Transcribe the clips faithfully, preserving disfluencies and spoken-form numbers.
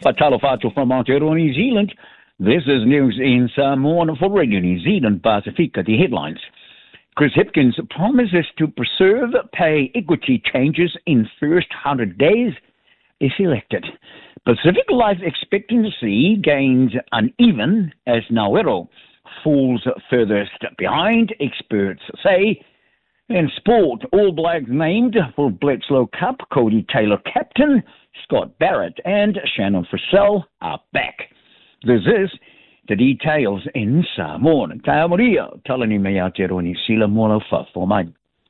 Fatalo Fato from Aotearoa, New Zealand. This is news in Samoan for Radio New Zealand Pacifica. The headlines. Chris Hipkins promises to preserve pay equity changes in first one hundred days if elected. Pacific life expectancy gains uneven as Ngauero falls furthest behind, experts say. In sport, All Blacks named for Bledisloe Cup, Cody Taylor captain, Scott Barrett and Shannon Fussell are back. This is the details in Samoan. Tāia Maria, talani me Aotearoa New Zealand mola fa for mai.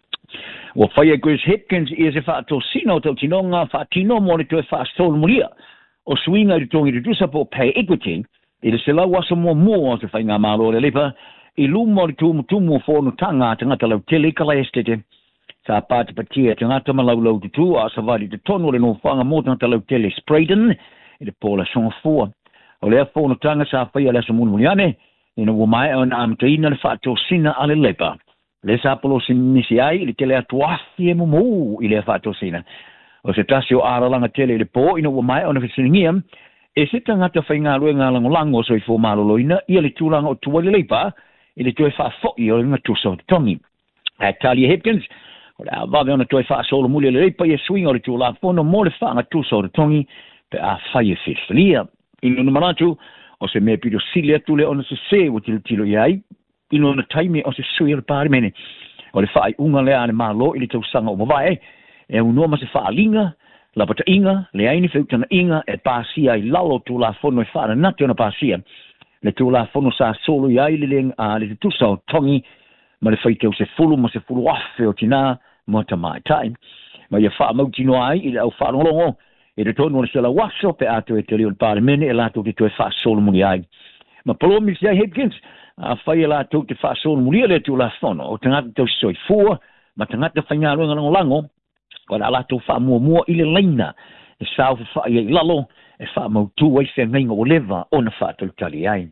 Wa whaia Chris Hipkins is e whaato sino tau tinonga whaatino mo le toe whaastol Maria. O swinga i tongi redusa po pay equity, i le sela wasa mo mo o te whainga malo le lepa, i lumo le tumu tumu whono tanga tangata lau tele kala estete. Sa pāti patia tangata malau lau te tu a savali te tono le no whanga mo tangata lau tele Sprayden, i le pola songa fua. O lea whono tanga sa whaia lesa munu muniane, i na wamai o na amtaina le whaato sina ale lepa. Le sa polo sinisi ai, i le tele atuafi e mumu i le whaato sina. O se tasi o aralanga tele le po, ina wamai o na whisiningia, e se tangata whainga rue ngā langolango so i fō maloloina, ia le tūlanga o tuwa le leipa, i le toe whaafoi o le ngā tusa o te tongi. E Talia Hipkins, o le awawe o na toe whaasolo muli le leipa, ia swinga o le tūla whono mo le wha ngā tusa o te tongi, pe a whaia whistania. Ino na manatu, o se mea pito silia tule o na se se o tilo tilo iai, ino na taime o se sui o le pāri mene. O le whaai unga lea ane malo i le tausanga o mawae, e unua ma se whaalinga, la pata inga, le aini whiutana inga, e pāsia i lalo tū la whono e whaara nati o na pāsia. Le tū la whono sa solo i ai le leng a le tusa o tongi, ma le whaiteu se fulu, ma se fulu afe o tina, ma ta mai tai. Ma ia wha mautino ai, i le au whaarolongo, e le tonu o le sela waso, pe ato e te leo le pāre mene, e lato te tue wha solo muni ai. Ma polo mi se Hipkins, a whai e lato te wha solo muni le tū la whono, o tangata tau soi fua, ma tangata whainga runga lango lango, o la lato wha mua mua i le leina, e sao wha i lalo, e wha mautu ai se ngainga o leva o na wha tau tali ai.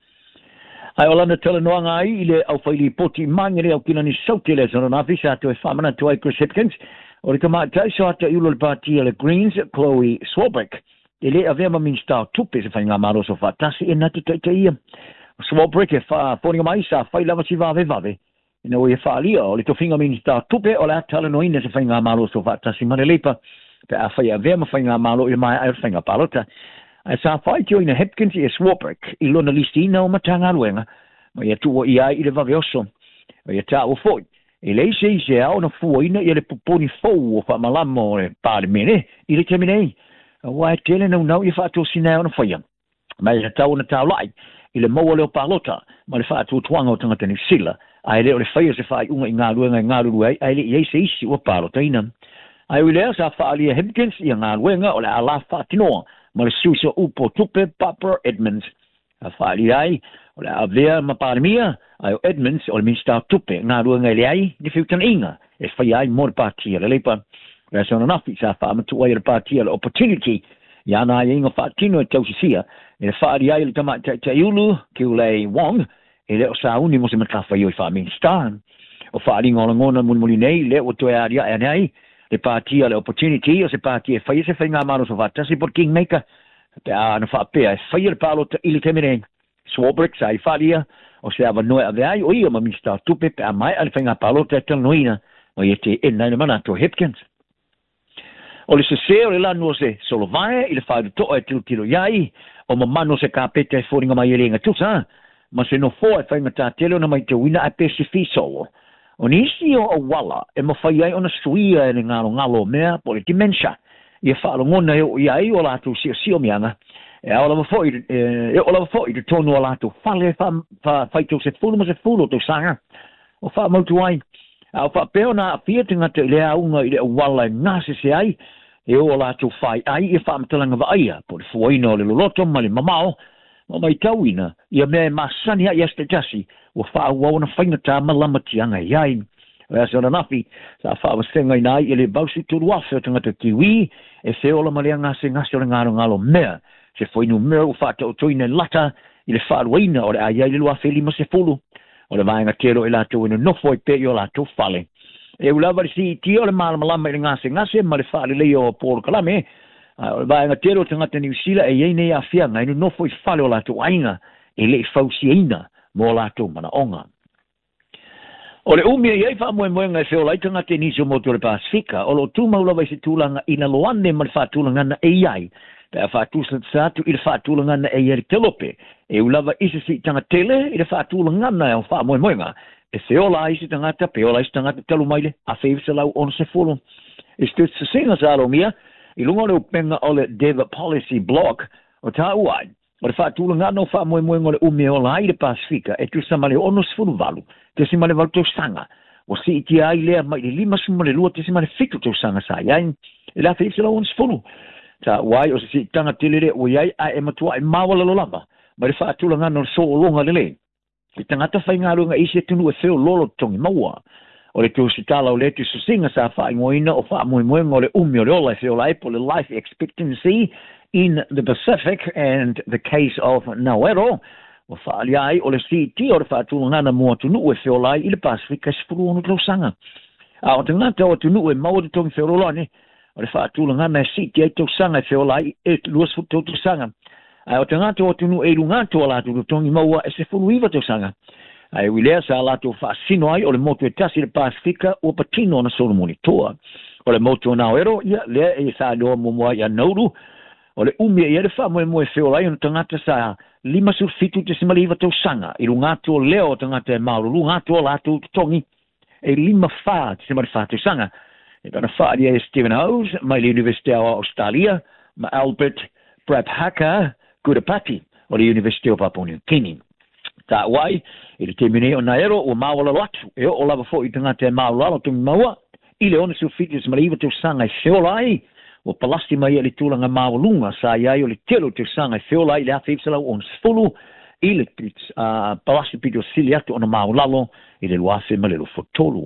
Ai o lana tala noanga ai, i le au whaili poti mangere au kina ni saute le zona na visa ato e wha mana tu ai Chris Hipkins, o le kamata so ata i ulo le partia le Greens, Chloe Swarbrick, i le avema min stau tupe se whainga maro so whatasi e natu tai tai ia. Swarbrick e wha whoninga mai sa whai lava si vave vave, ina o e wha lia o le tofinga min stau tupe o le atala noina se whainga maro so whatasi mare leipa, pe a whai avema whainga maro i mai ai whainga palota. A sa whai tio ina Hipkins i e Swarbrick, i lona listi ina o matanga aluenga, ma ia tuwa i ai i le vave oso, ma ia ta o foi. E lei se se au na fuaina i le puponi fou o wha malama o le pāre mene i le teminei. A wai tele nau nau i whaato sinau na whaia. Mai le tau na tau lai i le maua leo pālota ma le whaato tuanga o tangata ni sila. Ai leo le whaia se whai unga i ngā luenga i ngā ruru ai, ai le i eise isi o pālota ina. Ai ui lea sa whaalia Hipkins i ngā luenga o le ala whaatinoa ma le suiso upo tupe Papa Edmonds. A whaalia ai o le avea ma pāremia, ai o Edmonds o le minsta tupe ngā rua ngai le ai ni whiutana inga e whai ai mo le pātia le leipa. Rea sona nafi sa whaamatu ai le pātia le opportunity i ana ai inga whaatino e tausisia e le whaari ai le tama te iulu ki ule Wong e le o sa uni mo se matawha i o i wha minsta. O whaari ngola ngona muni muni nei le o toe ari ai nei le pātia le opportunity o se pātia e whai se whai ngā maro so whatasi por kingmaker pe a na whaapea e whai le pālota ili temereng. Swarbrick sa i wharia o se awa noe ave ai o ia ma minsta tupe pe a mai ale whainga palota e talanoina o ia te ena ina mana to Hipkins. O le se se o le lanu o se solo vae i le whaeru toa e tilo tilo iai o ma mano se ka pete e whoringa mai e renga tusa ma se no fo e whainga tā tele o na mai te wina a pesi fiso. O nisi o a wala e ma whai ai o na suia e le ngalo ngalo mea po le dementia i a whaalo ngona e o iai o lato si o si o mianga. E ola wa foi e ola wa foi de tonu ala to fale fa fa faito se fulu mo se fulu to sanga o fa mo tu ai a fa peona fiatinga te le unga i le wala ngase se ai e ola to fai ai e fa mtalanga va ai po le foi no le loto mali mamao mo mai tauina ia me masani ia este tasi o fa wa ona fainga ta malama tianga ai e so na nafi sa fa wa senga nai ile bausi tu wafe tanga te kiwi e se ola mali ngase ngase o ngaro ngalo mea se foi no meu fato o toina lata i le whaaruaina o le aia i le lua wheli ma se fulu o le vaenga tero i lato ina nofo i pe i o lato whale e ulawa le si ti o le malamalama i le ngase ngase ma le whaale leo o Paul Kalame o ba nga tero tanga te New Zealand e ye nei afia ngai no foi fale o la to ainga e le fausiina mo la to mana onga o le umi e fa mo mo nga se o la tanga te ni so mo to le Pasifika o lo tu mau la vai se tulanga ina loane ma fa tulanga na A I pe fa tu sa tu il fa tulanga na e yer telope e ulava isi si tanga tele i fa tulanga na o fa mo mo nga e se o la isi tanga ta pe o la isi tanga telu maile a fe se la on se folo e stu se singa sa lo mia i lunga le penga o le Deva Policy Block o ta uai ma le fa tulanga no fa mo mo le umi o la i le Pasifika e tu sa male ono se folo valu te si male valu to sanga o si ti ai le mai le lima su male lua te si male fitu to sanga sa ia e la fe se la on se folo ta wai o si tanga telere o yai a e matua e mawala lo lava ma le fa tulanga no so longa lele i tanga ta fai ngaro nga isi tunu e feo lolo tongi maua o le tu sitala o le tu susinga sa fa ngoina o fa mo mo ngole umi o le ola feo lai po le life expectancy in the Pacific and the case of Nauero o fa aliai o le C T o le fa tulanga na mo tunu e feo lai i le Pasifika spuru ono tlo sanga a o tanga ta o tunu e maua tongi feo lolo ni o le fa tulanga na C T e to sanga feo lai e luas fu to sanga ai o tanga to tunu e lunga to la tu tongi maua e se fu iva to sanga ai wile sa la to fa sino ai o le moto e tasi le Pasifika o patino na solo monitor o le moto na ero ia le e sa do mo mo ia noru o le umi e le fa mo mo e feo lai o tanga sa lima sur fitu te se maliva to sanga i lunga to leo tanga te malu lunga to la tu tongi e lima fa te se maliva to sanga e dona fa dia Stephen Howes mai le University of Australia ma Albert Prabhakar Gudapati o le University of Papua New Guinea. Ta wai, i le temine o naero o mawala latu, e o lava fo i tanga te mawala tu maua, i le ona sufitis maliva tu sanga i feolai, o palasti mai le tulanga mawalunga, sa iai o le telo tu sanga i feolai, le afipsala o nsfulu, i le uh, palasti pito siliatu o na mawalalo, i le luafe ma le lo fotolu.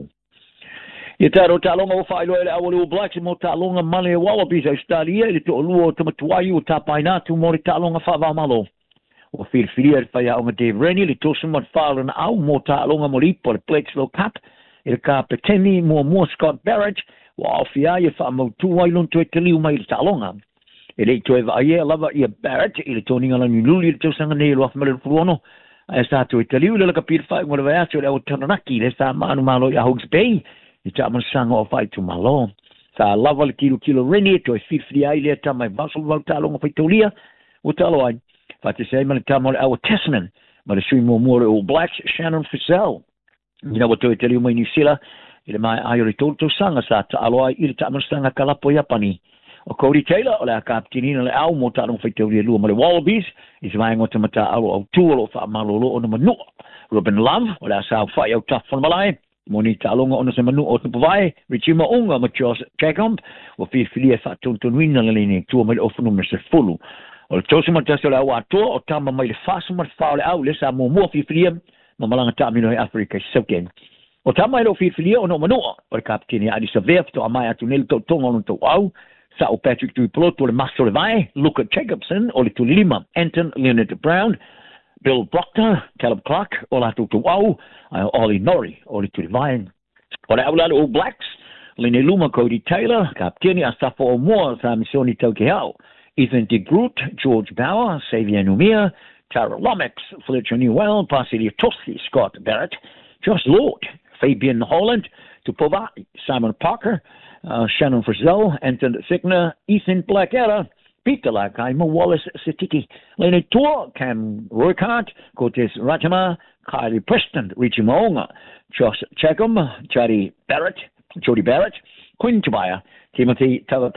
Ia taro talonga o whaelo ele awale o Blacks mo talonga male o Wallabies Australia ele to luo tamatuai o tapaina tu mo le talonga whawao malo. O whirwhiria le whaia o nga Dave Rennie le tosu mat whaala na au mo talonga mo ripo le Bledisloe Cup ele ka petemi mo mo Scott Barrett o awhia ia wha mau tuai lonto e te liu mai le talonga. Ele i toe wa ia lava ia Barrett ele toninga la niluli le tosanga ne lo afmale le furono. Ai sa to e te liu le laka pirwhai ngore vai ato le au Taranaki le sa manu malo i Hogs Bay. I taman sanga o fai tu malo. Sa lava le kilo kilo reni to e fifty ai le tamai vasul val talonga fai tolia. O talo ai. Fate sei male tamo le awa Tasman. Ma le sui mo more o Blacks Shannon Fissell. Ina wato e te liu mai New Zealand. Ile mai ai o le tolto sanga sa ta alo ai ile taman sanga kalapo Japani. O Cody Taylor o le a kaptinina le au mo talonga fai tolia lua ma le Wallabies. I se mai ngota mata alo au tuolo fa malolo o na manua. Robin Love o le a sao fai au tafon malai. Moni talonga ona se manu o te pavai, Richie Maunga ma Josh Chacomb, o whiwhiria wha tontonuina le lene tua mai le ofunu me se fulu. O le tosu ma taso le au atua, o tama mai le fasu ma le whao le au, le sa mua mua whiwhiria, ma malanga tamino he Afrika sauken. O tama le o whiwhiria o no manua, o le kapitini Adi Savea, to amai atu nele tau tonga ono tau au, sa o Patrick Tuipoloto le maso le vai, Luca Jacobson, o le tulima, Anton Leonard Brown, Bill Proctor, Caleb Clark, o la tutu au, uh, Ollie Norrie, o le tuli vain. O le aulala o Blacks, Lene Luma, Cody Taylor, kapteni a safo o mua sa misioni tau ke hau. Ethan de Groot, George Bauer, Xavier Numia, Tara Lomax, Fletcher Newell, Pasilia Toski, Scott Barrett, Josh Lord, Fabian Holland, Tupova, Simon Parker, uh, Shannon Frizzell, Anton Signer, Ethan Blackadder, Peter Lakai, Mo Wallace Sitiki, Lenny Tor, Cam Roykart, Cortez Ratama, Kylie Preston, Richie Maunga, Josh Chacomb, Jody Barrett, Jody Barrett, Quinn Tobiah, Timothy Tava